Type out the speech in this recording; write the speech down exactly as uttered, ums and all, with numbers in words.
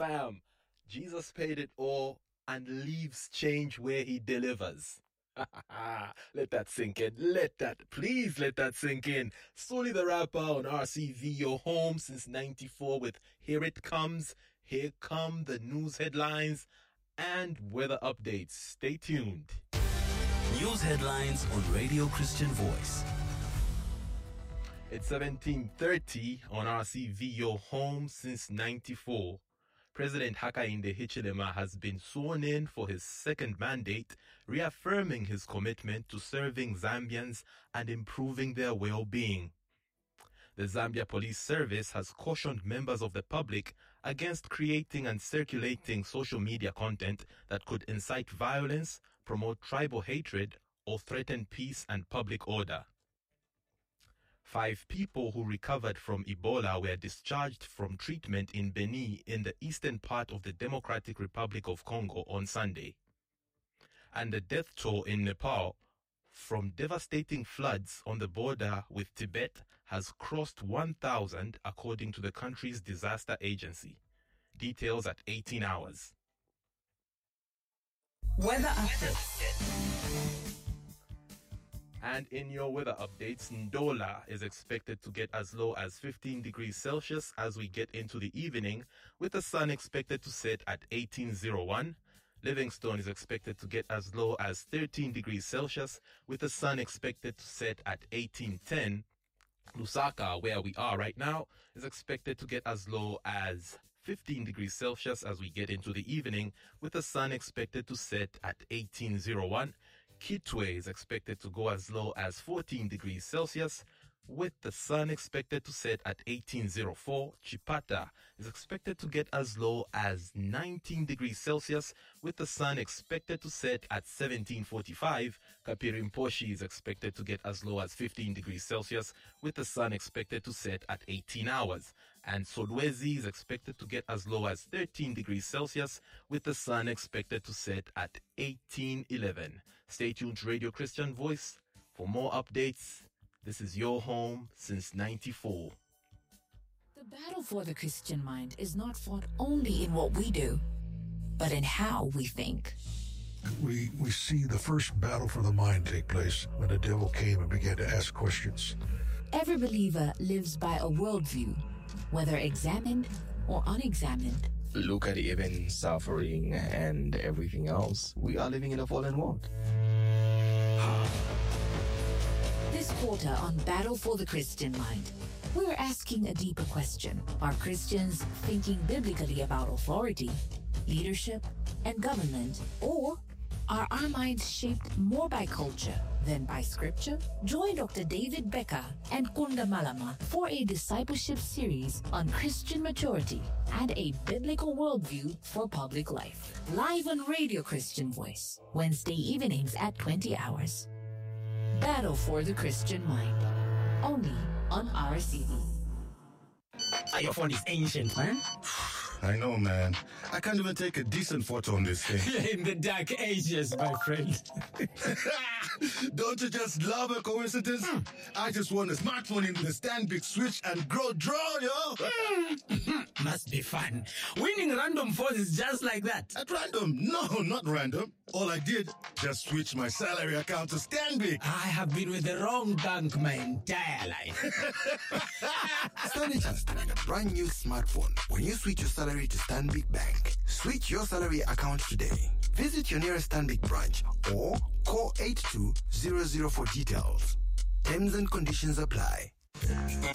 Fam, Jesus paid it all and leaves change where he delivers. Let that sink in. Let that, please let that sink in. Sully the Rapper on R C V, your home since ninety-four with Here It Comes, Here Come the News Headlines and Weather Updates. Stay tuned. News headlines on Radio Christian Voice. It's seventeen thirty on R C V, your home since ninety-four. President Hakainde Hichilema has been sworn in for his second mandate, reaffirming his commitment to serving Zambians and improving their well-being. The Zambia Police Service has cautioned members of the public against creating and circulating social media content that could incite violence, promote tribal hatred, or threaten peace and public order. Five people who recovered from Ebola were discharged from treatment in Beni in the eastern part of the Democratic Republic of Congo on Sunday. And the death toll in Nepal from devastating floods on the border with Tibet has crossed one thousand according to the country's disaster agency. Details at eighteen hours. Weather updates. And in your weather updates, Ndola is expected to get as low as fifteen degrees Celsius as we get into the evening, with the sun expected to set at eighteen oh one. Livingstone is expected to get as low as thirteen degrees Celsius, with the sun expected to set at eighteen ten. Lusaka, where we are right now, is expected to get as low as fifteen degrees Celsius as we get into the evening, with the sun expected to set at eighteen oh one. Kitwe is expected to go as low as fourteen degrees Celsius, with the sun expected to set at eighteen oh four. Chipata is expected to get as low as nineteen degrees Celsius, with the sun expected to set at seventeen forty-five. Kapirimposhi is expected to get as low as fifteen degrees Celsius, with the sun expected to set at eighteen hours. And Solwezi is expected to get as low as thirteen degrees Celsius, with the sun expected to set at eighteen eleven. Stay tuned to Radio Christian Voice for more updates. This is your home since ninety-four. The battle for the Christian mind is not fought only in what we do, but in how we think. We we see the first battle for the mind take place when the devil came and began to ask questions. Every believer lives by a worldview, whether examined or unexamined. Look at even suffering and everything else. We are living in a fallen world. This quarter on Battle for the Christian Mind, we're asking a deeper question. Are Christians thinking biblically about authority, leadership, and government, or are our minds shaped more by culture than by scripture? Join Doctor David Becker and Kunda Malama for a discipleship series on Christian maturity and a biblical worldview for public life. Live on Radio Christian Voice, Wednesday evenings at twenty hours. Battle for the Christian Mind, only on R C V. Your phone is ancient, man. I know, man. I can't even take a decent photo on this thing. In the dark ages, my friend. Don't you just love a coincidence? Hmm. I just want a smartphone in the stand big switch and grow draw, yo. Mm. Must be fun. Winning random phones is just like that. At random? No, not random. All I did, just switch my salary account to Stanbic. I have been with the wrong bank my entire life. Stand a chance to win a brand new smartphone when you switch your salary to Stanbic Bank. Switch your salary account today. Visit your nearest Stanbic branch or call eight two zero zero for details. Terms and conditions apply.